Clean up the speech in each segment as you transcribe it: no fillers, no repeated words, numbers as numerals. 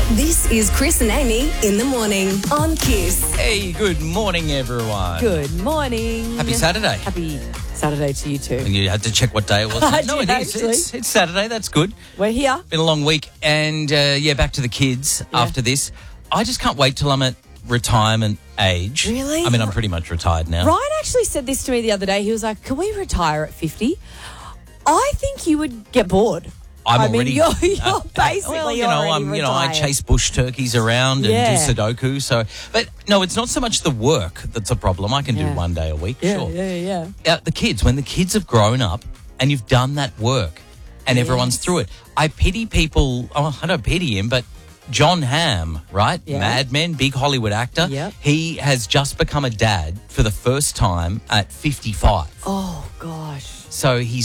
This is Chris and Amy in the morning on Kiss. Hey, good morning, everyone. Good morning. Happy Saturday. Happy Saturday to you too. And you had to check what day it was. I No, did, it is. actually. It's Saturday. That's good. We're here. Been a long week. And, back to the kids after this. I just can't wait till I'm at retirement age. Really? I mean, I'm pretty much retired now. Ryan actually said this to me the other day. He was like, can we retire at 50? I think you would get bored. I'm mean, already. you're basically already I retired. chase bush turkeys around and Yeah. do Sudoku. So, but no, it's not so much the work that's a problem. I can do Yeah. one day a week. Yeah, Sure. yeah. The kids, when the kids have grown up and you've done that work and everyone's Yes. through it. I pity people. Oh, I don't pity him, but John Hamm, right? Yeah. Mad Men, big Hollywood actor. Yep. He has just become a dad for the first time at 55. Oh, gosh. So he's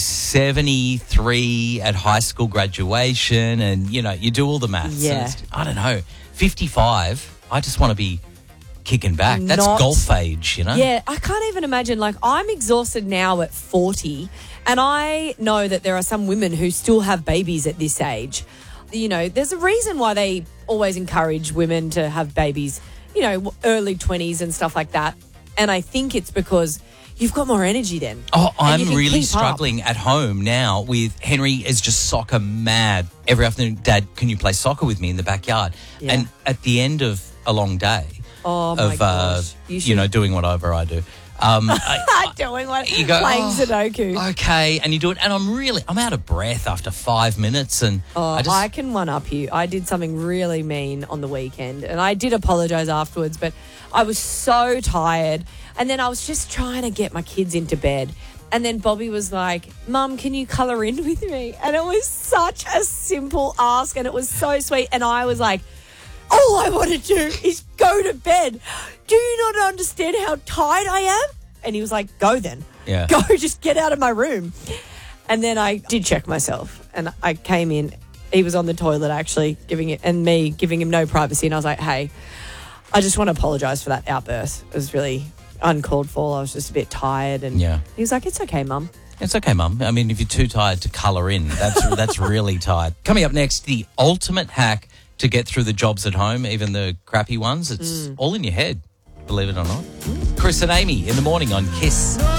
73 at high school graduation and, you do all the maths. Yeah. And I don't know. 55, I just want to be kicking back. That's Not- golf age, Yeah, I can't even imagine. Like, I'm exhausted now at 40, and I know that there are some women who still have babies at this age. There's a reason why they always encourage women to have babies, early 20s and stuff like that. And I think it's because you've got more energy then. Oh, And you I'm can really keep up. struggling at home now with Henry is just soccer mad. Every afternoon, Dad, can you play soccer with me in the backyard? Yeah. And at the end of a long day Oh, my of, gosh. You should doing whatever I do, doing what? you go, Playing "Oh, Sudoku. okay, and you do it, and I'm out of breath after 5 minutes, and I can one-up you. I did something really mean on the weekend, and I did apologise afterwards, but I was so tired. And then I was just trying to get my kids into bed. And then Bobby was like, Mum, can you colour in with me? And it was such a simple ask, and it was so sweet. And I was like, all I want to do is go to bed. Do you not understand how tired I am? And he was like, go then. Yeah. Go, just get out of my room. And then I did check myself, and I came in. He was on the toilet actually giving him no privacy. And I was like, hey, I just want to apologise for that outburst. It was really uncalled for. I was just a bit tired. And Yeah. he was like, it's okay, Mum. it's okay, Mum. I mean, if you're too tired to colour in, that's really tired. Coming up next, the ultimate hack to get through the jobs at home, even the crappy ones. It's all in your head, believe it or not. Chris and Amy in the morning on Kiss.